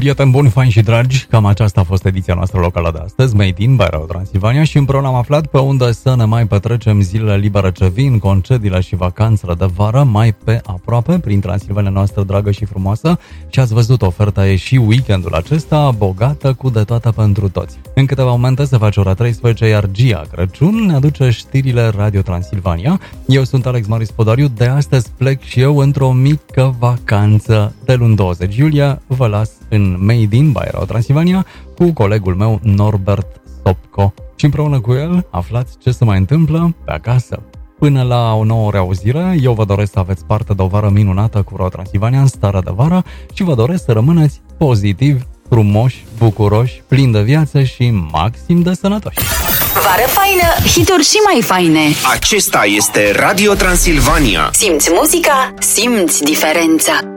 Prieteni buni, faini și dragi, cam aceasta a fost ediția noastră locală de astăzi, Made in by Radio Transilvania, și împreună am aflat pe unde să ne mai petrecem zilele libere ce vin, concediile și vacanțele de vară, mai pe aproape, prin Transilvania noastră dragă și frumoasă. Și ați văzut, oferta e și weekendul acesta, bogată cu de toate pentru toți. În câteva momente se face ora 13, iar Gia Crăciun ne aduce știrile Radio Transilvania. Eu sunt Alex Marius Podariu, de astăzi plec și eu într-o mică vacanță. De luni 20 iulie vă las în Made in by Radio Transilvania cu colegul meu Norbert Sopco și împreună cu el aflați ce se mai întâmplă pe acasă. Până la o nouă reauzire, eu vă doresc să aveți parte de o vară minunată cu Radio Transilvania în starea de vară și vă doresc să rămâneți pozitivi, frumoși, bucuroși, plini de viață și maxim de sănătoși. Vară faină, hituri și mai faine. Acesta este Radio Transilvania. Simți muzica, simți diferența.